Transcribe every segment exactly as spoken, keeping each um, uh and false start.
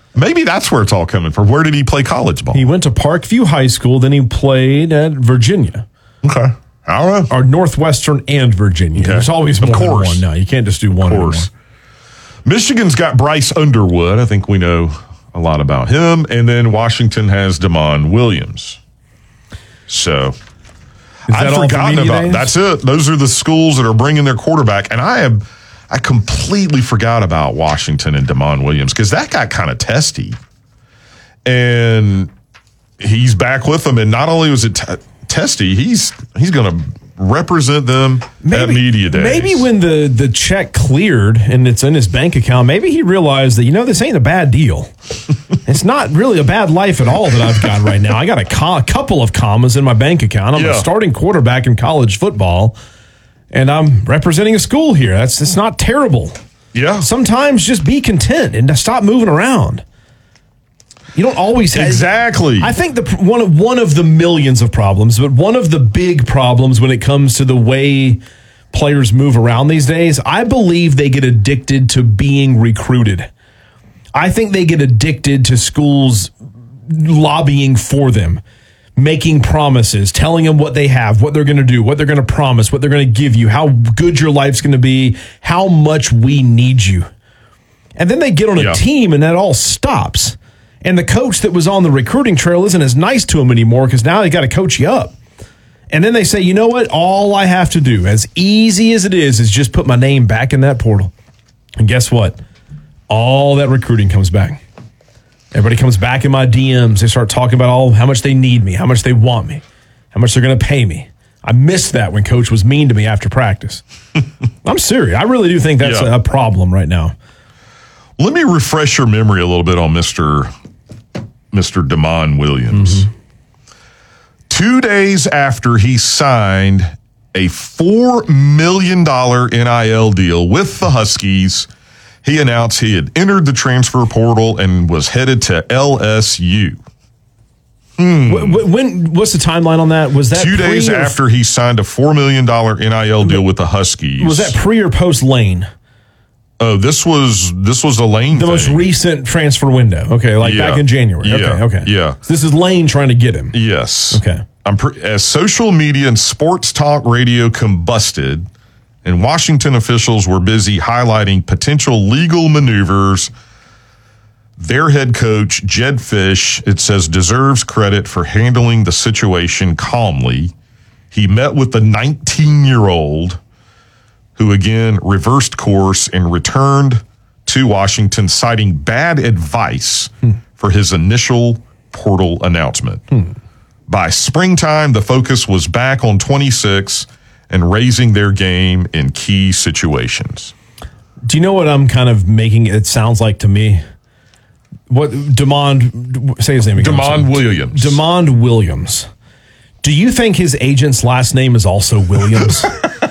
Maybe that's where it's all coming from. Where did he play college ball? He went to Parkview High School, then he played at Virginia. Okay. I don't know. Or Northwestern and Virginia. Okay. There's always more of course. than one. No, you can't just do one. Of course. Anymore. Michigan's got Bryce Underwood. I think we know a lot about him. And then Washington has Damon Williams. So I've forgotten about days? That's it. Those are the schools that are bringing their quarterback. And I have I completely forgot about Washington and Damon Williams because that got kind of testy. And he's back with them. And not only was it t- testy, he's he's going to represent them maybe, at media days. Maybe when the, the check cleared and it's in his bank account, maybe he realized that, you know, this ain't a bad deal. It's not really a bad life at all that I've got right now. I got a, co- a couple of commas in my bank account. I'm yeah. a starting quarterback in college football, and I'm representing a school here. That's it's not terrible. Yeah. Sometimes just be content and stop moving around. You don't always have, exactly. I think the one of one of the millions of problems, but one of the big problems when it comes to the way players move around these days, I believe they get addicted to being recruited. I think they get addicted to schools lobbying for them, making promises, telling them what they have, what they're going to do, what they're going to promise, what they're going to give you, how good your life's going to be, how much we need you. And then they get on a yeah. team and that all stops. And the coach that was on the recruiting trail isn't as nice to him anymore because now they got to coach you up. And then they say, you know what? All I have to do, as easy as it is, is just put my name back in that portal. And guess what? All that recruiting comes back. Everybody comes back in my D Ms. They start talking about all how much they need me, how much they want me, how much they're going to pay me. I missed that when Coach was mean to me after practice. I'm serious. I really do think that's yeah. a problem right now. Let me refresh your memory a little bit on Mister Mister Damon Williams. Mm-hmm. Two days after he signed a four million dollars N I L deal with the Huskies, he announced he had entered the transfer portal and was headed to L S U. Hmm. When, when what's the timeline on that? Was that two days after he signed a four million dollars N I L deal with the Huskies? Was that pre or post Lane? Oh, this was this was a Lane The thing. most recent transfer window. Okay, like yeah. back in January. Yeah. Okay, okay. Yeah. So this is Lane trying to get him. Yes. Okay. I'm pre- as social media and sports talk radio combusted, and Washington officials were busy highlighting potential legal maneuvers, their head coach, Jedd Fisch, it says, deserves credit for handling the situation calmly. He met with the nineteen-year-old who, again, reversed course and returned to Washington, citing bad advice hmm. for his initial portal announcement. Hmm. By springtime, the focus was back on twenty-six and raising their game in key situations. Do you know what I'm kind of making it sounds like to me? What Damon, say his name again. Damon Williams. Damon Williams. Do you think his agent's last name is also Williams?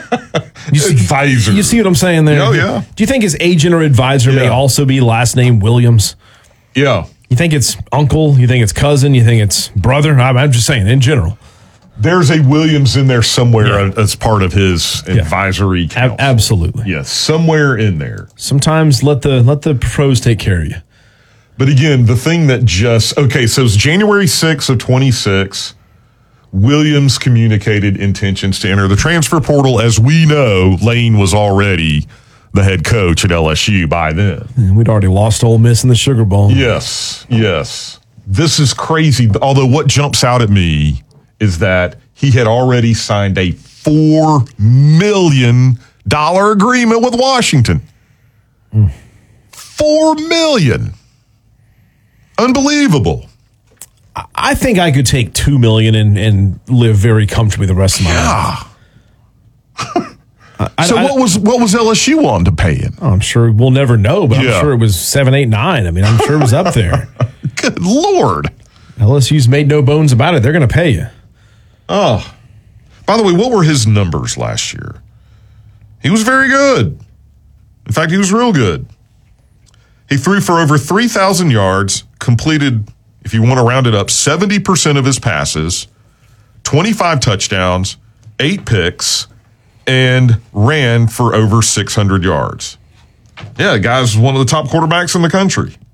You see, advisor. You see what I'm saying there? Oh, yeah. Do you think his agent or advisor yeah. may also be last name Williams? Yeah. You think it's uncle? You think it's cousin? You think it's brother? I'm, I'm just saying, in general. There's a Williams in there somewhere yeah. as part of his yeah. advisory council. A- absolutely. Yes, somewhere in there. Sometimes let the let the pros take care of you. But again, the thing that just, okay, so it's January sixth of twenty-six. Williams communicated intentions to enter the transfer portal. As we know, Lane was already the head coach at L S U by then. And we'd already lost Ole Miss in the Sugar Bowl. Yes, yes. This is crazy. Although what jumps out at me is that he had already signed a four million dollars agreement with Washington. Mm. Four million dollars. Unbelievable. I think I could take two million and, and live very comfortably the rest of my yeah. life. I, so I, what was what was L S U wanting to pay him? Oh, I'm sure we'll never know, but yeah. I'm sure it was seven, eight, nine. I mean, I'm sure it was up there. Good Lord. L S U's made no bones about it. They're going to pay you. Oh. By the way, what were his numbers last year? He was very good. In fact, he was real good. He threw for over three thousand yards, completed, if you want to round it up, seventy percent of his passes, twenty-five touchdowns, eight picks, and ran for over six hundred yards. Yeah, the guy's one of the top quarterbacks in the country.